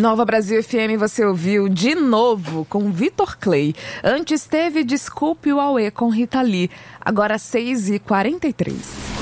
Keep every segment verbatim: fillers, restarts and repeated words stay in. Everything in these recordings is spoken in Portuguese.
Nova Brasil F M você ouviu de novo com Vitor Clay. Antes teve Desculpe o Auê com Rita Lee. Agora seis e quarenta e três.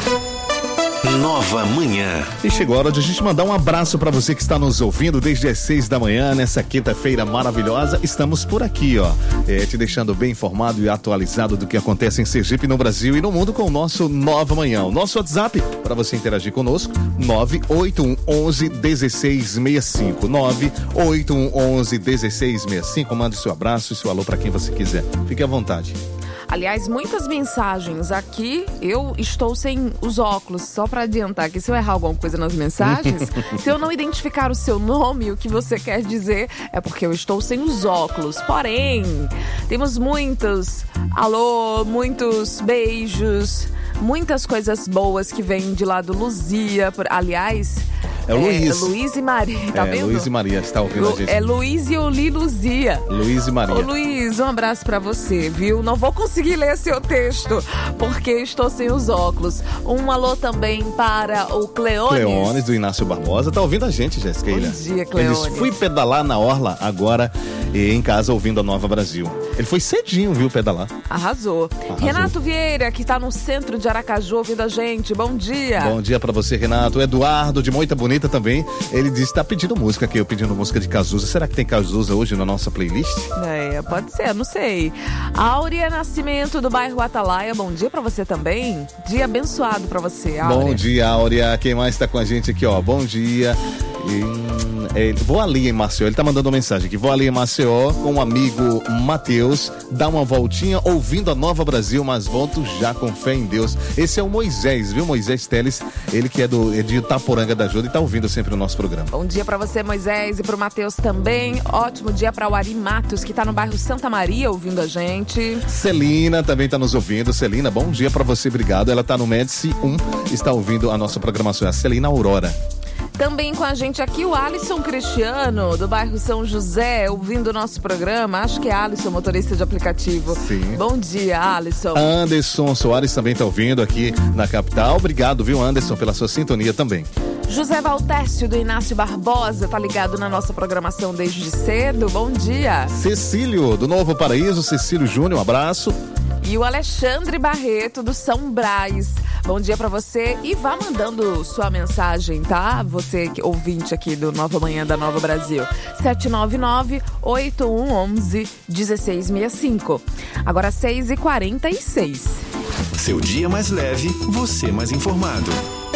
Nova Manhã. E chegou a hora de a gente mandar um abraço para você que está nos ouvindo desde as seis da manhã, nessa quinta-feira maravilhosa. Estamos por aqui, ó, é, te deixando bem informado e atualizado do que acontece em Sergipe, no Brasil e no mundo com o nosso Nova Manhã. O nosso WhatsApp para você interagir conosco, nove oito um onze dezesseis sessenta e cinco. nove oito um onze dezesseis sessenta e cinco. Mande seu abraço e seu alô para quem você quiser. Fique à vontade. Aliás, muitas mensagens aqui, eu estou sem os óculos, só para adiantar que se eu errar alguma coisa nas mensagens, se eu não identificar o seu nome, o que você quer dizer, é porque eu estou sem os óculos. Porém, temos muitos alô, muitos beijos, muitas coisas boas que vêm de lá do Luzia. Por, aliás... É o Luiz. É Luiz e Maria, tá é, vendo? Luiz e Maria, está ouvindo Lu, a gente. É Luiz e Oli Luzia. Luiz e Maria. Ô Luiz, um abraço pra você, viu? Não vou conseguir ler seu texto, porque estou sem os óculos. Um alô também para o Cleones. Cleones, do Inácio Barbosa. Tá ouvindo a gente, Jéssica? Bom dia, Cleones. Ele foi pedalar na orla agora e em casa ouvindo a Nova Brasil. Ele foi cedinho, viu, pedalar. Arrasou. Arrasou. Renato Vieira, que tá no centro de Aracaju ouvindo a gente. Bom dia. Bom dia pra você, Renato. Eduardo, de Moita Bonita também. Ele disse que tá pedindo música aqui, eu pedindo música de Cazuza. Será que tem Cazuza hoje na nossa playlist? É, pode ser, não sei. Áurea Nascimento, do bairro Atalaia. Bom dia pra você também. Dia abençoado pra você, Áurea. Bom dia, Áurea. Quem mais tá com a gente aqui, ó? Bom dia. E, é, vou ali em Maceió, ele tá mandando uma mensagem aqui. Vou ali em Maceió com o amigo Matheus, dar uma voltinha ouvindo a Nova Brasil, mas volto já com fé em Deus. Esse é o Moisés, viu? Moisés Teles, ele que é, do, é de Itaporanga da Ajuda e tá ouvindo sempre o nosso programa. Bom dia pra você, Moisés, e pro Matheus também. Ótimo dia pra o Ari Matos, que tá no bairro Santa Maria ouvindo a gente. Celina também tá nos ouvindo. Celina, bom dia pra você, obrigado. Ela tá no Médici um, está ouvindo a nossa programação. É a Celina Aurora. Também com a gente aqui o Alisson Cristiano, do bairro São José, ouvindo o nosso programa. Acho que é Alisson, motorista de aplicativo. Sim. Bom dia, Alisson. Anderson Soares também está ouvindo aqui na capital. Obrigado, viu, Anderson, pela sua sintonia também. José Valtércio, do Inácio Barbosa, tá ligado na nossa programação desde cedo. Bom dia. Cecílio, do Novo Paraíso. Cecílio Júnior, um abraço. E o Alexandre Barreto, do São Brás. Bom dia pra você e vá mandando sua mensagem, tá? Você ouvinte aqui do Nova Manhã da Nova Brasil. sete nove nove, oito um um um, um seis seis cinco. Agora seis e quarenta e seis. Seu dia mais leve, você mais informado.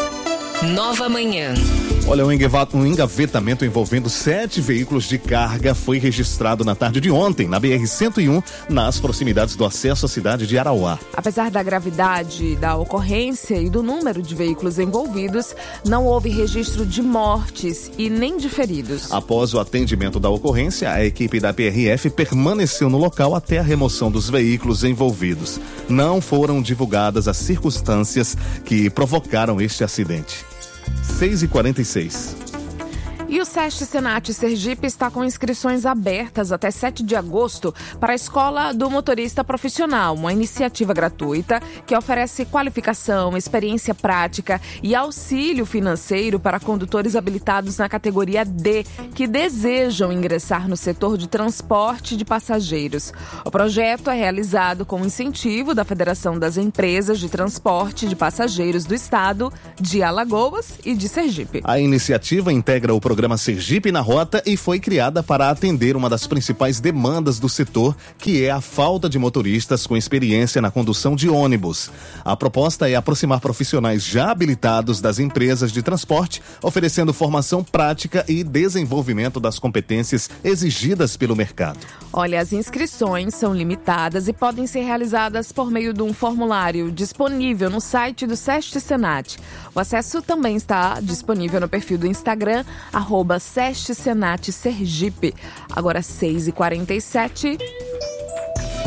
Nova Manhã. Olha, um engavetamento envolvendo sete veículos de carga foi registrado na tarde de ontem, na B R cento e um, nas proximidades do acesso à cidade de Arauá. Apesar da gravidade da ocorrência e do número de veículos envolvidos, não houve registro de mortes e nem de feridos. Após o atendimento da ocorrência, a equipe da P R F permaneceu no local até a remoção dos veículos envolvidos. Não foram divulgadas as circunstâncias que provocaram este acidente. seis e quarenta e seis. E o SESC Senat Sergipe está com inscrições abertas até sete de agosto para a Escola do Motorista Profissional, uma iniciativa gratuita que oferece qualificação, experiência prática e auxílio financeiro para condutores habilitados na categoria D, que desejam ingressar no setor de transporte de passageiros. O projeto é realizado com incentivo da Federação das Empresas de Transporte de Passageiros do Estado, de Alagoas e de Sergipe. A iniciativa integra o programa Programa Sergipe na Rota e foi criada para atender uma das principais demandas do setor, que é a falta de motoristas com experiência na condução de ônibus. A proposta é aproximar profissionais já habilitados das empresas de transporte, oferecendo formação prática e desenvolvimento das competências exigidas pelo mercado. Olha, as inscrições são limitadas e podem ser realizadas por meio de um formulário disponível no site do SESC Senat. O acesso também está disponível no perfil do Instagram, arroba SESC Senat Sergipe. Agora seis e quarenta e sete.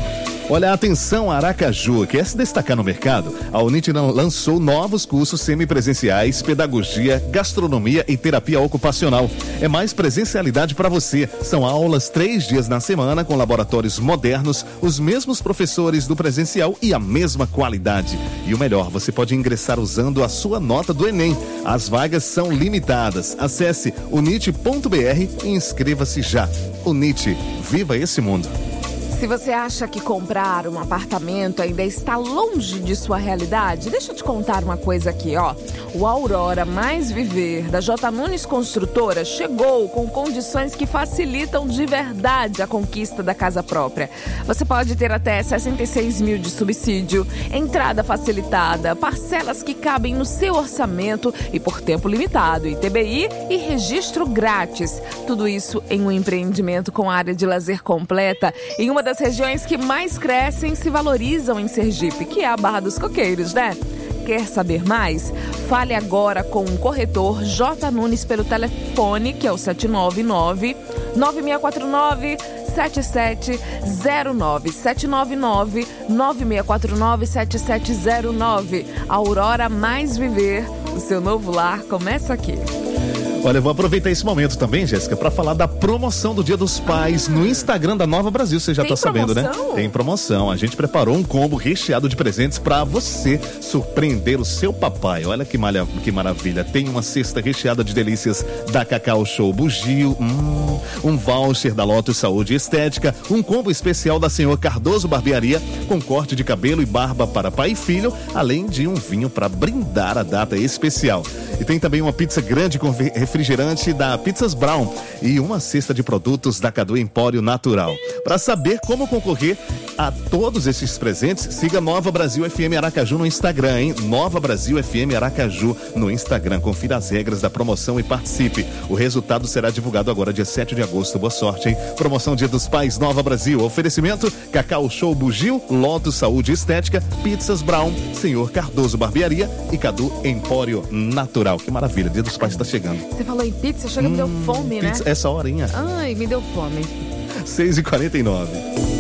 Olha, atenção Aracaju, quer se destacar no mercado? A Unit lançou novos cursos semipresenciais, pedagogia, gastronomia e terapia ocupacional. É mais presencialidade para você. São aulas três dias na semana com laboratórios modernos, os mesmos professores do presencial e a mesma qualidade. E o melhor, você pode ingressar usando a sua nota do Enem. As vagas são limitadas. Acesse unit ponto b r e inscreva-se já. Unit, viva esse mundo. Se você acha que comprar um apartamento ainda está longe de sua realidade, deixa eu te contar uma coisa aqui, ó. O Aurora Mais Viver, da J. Nunes Construtora, chegou com condições que facilitam de verdade a conquista da casa própria. Você pode ter até sessenta e seis mil de subsídio, entrada facilitada, parcelas que cabem no seu orçamento e por tempo limitado, I T B I e registro grátis. Tudo isso em um empreendimento com área de lazer completa em uma das das regiões que mais crescem e se valorizam em Sergipe, que é a Barra dos Coqueiros, né? Quer saber mais? Fale agora com o corretor J. Nunes pelo telefone, que é o sete nove nove, nove seis quatro nove, sete sete zero nove, sete nove nove, nove seis quatro nove, sete sete zero nove. Aurora Mais Viver, o seu novo lar começa aqui. Olha, eu vou aproveitar esse momento também, Jéssica, para falar da promoção do Dia dos Pais ah, no Instagram da Nova Brasil. Você já está sabendo, né? Tem promoção. A gente preparou um combo recheado de presentes para você surpreender o seu papai. Olha que, malha, que maravilha. Tem uma cesta recheada de delícias da Cacau Show Bugio, hum, um voucher da Lotus Saúde e Estética, um combo especial da Senhor Cardoso Barbearia com corte de cabelo e barba para pai e filho, além de um vinho para brindar a data especial. E tem também uma pizza grande com refrigerante da Pizzas Brown e uma cesta de produtos da Cadu Empório Natural. Para saber como concorrer a todos esses presentes, siga Nova Brasil F M Aracaju no Instagram, hein? Nova Brasil F M Aracaju no Instagram. Confira as regras da promoção e participe. O resultado será divulgado agora, dia sete de agosto. Boa sorte, hein? Promoção Dia dos Pais Nova Brasil. Oferecimento Cacau Show Bugio, Lotus Saúde e Estética, Pizzas Brown, Senhor Cardoso Barbearia e Cadu Empório Natural. Que maravilha, Dia dos Pais está chegando. Você falou em pizza, chega, hum, me deu fome, pizza, né? Essa horinha. Ai, me deu fome. seis e quarenta e nove.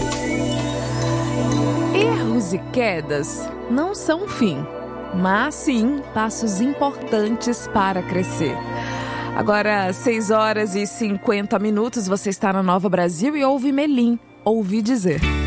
Erros e quedas não são um fim, mas sim passos importantes para crescer. Agora, seis horas e cinquenta minutos, você está na Nova Brasil e ouve Melim, ouvi dizer.